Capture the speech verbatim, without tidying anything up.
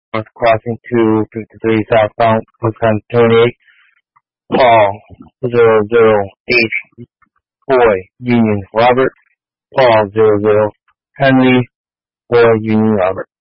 crossing two fifty-three southbound, Wisconsin twenty-eight. Paul, zero zero H, Boy, Union Robert. Paul, zero zero Henry, Boy, Union Robert.